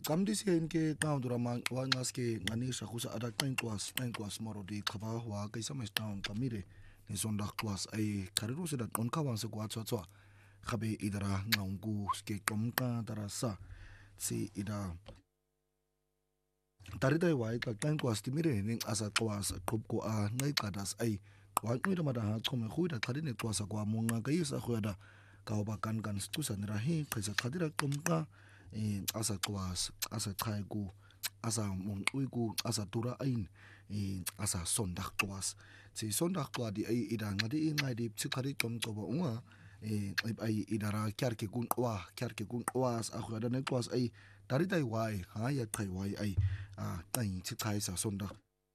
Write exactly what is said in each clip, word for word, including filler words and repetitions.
Kamdisiin ke taon drama wangas ke nganisha kusa ada kain kwas kain kwas moro di kaba wa kai sama taon kamire ni sondak kwas ai kariru seda on kawan se kwa tswa tswa khabe idara ngaungu ke komka darasa si ida taridai wai ka kain kwas timire ning asa kwas kop ko a ngai kadas ai wa ngira mada ha chome khuida khadine kwas kwa munga kai sa khuada ka ba kan kan stusa nirahi kaisa khadira komka e asa kwas asa khaiku asa mon uiku asa tura ain e asa sondak kwas si sondak kwa di ai ida ngadi ngai di chikhari kom choba unga e ai idara kyar ke kun wa kyar ke kun was a khada ne kwas ai dari dai wai ha ya thai wai ai a tai chikhai sa sondak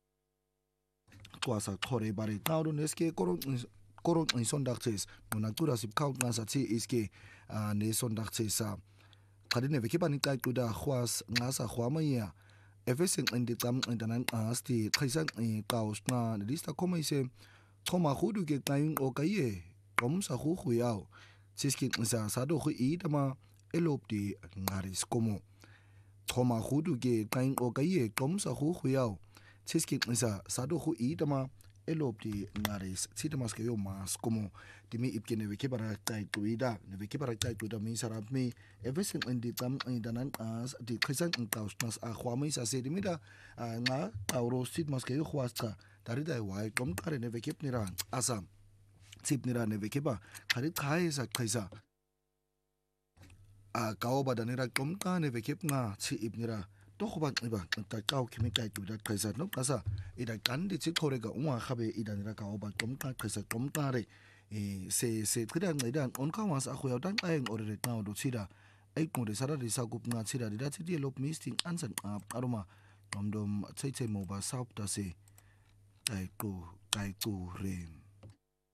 kwasa khore bare tauro neske korong korong in sondak ches monatura sip kaut ngasa chi iske ne sondak ches sa kadine vekipa ni kai kuda khwas ngasa khwamaya efeseng indi tam indanan asti khaisan i kaus na lista komai se thoma khudu ke kain o kaiye kom sa khu khuyao chiski sa sado khu i dama elopti ngaris komo thoma khudu ke kain o kaiye kom sa khu khuyao chiski sa sado khu i dama elopti ngaris sitamas ke yo mas como timi ipkene veke para tai tuida ne veke para tai tuida mi sarap mi everything indi tam indanan as di khisan kaus nas a khwamai sa se dimida nga tauro sit mas ke yo khwasta dari dai wai kom kare ne veke pnira asam sip nira ne veke ba khari khai sa khaisa a kaoba danira kom ka ne veke nga chi ipnira tokhban iba ta kau kimi kai tu da kaisa no kasa ida kan di chi thore ga unga khabe ida nira ka oba tom ka kaisa tom ka re e se se khida ngai dan on ka was a khoya dan ai ore re ta do chida ai ko re sara ri sa gup nga chida ri da chi di lop misting ansan a aroma dom dom chai chai mo ba sap ta se tai ko tai ko re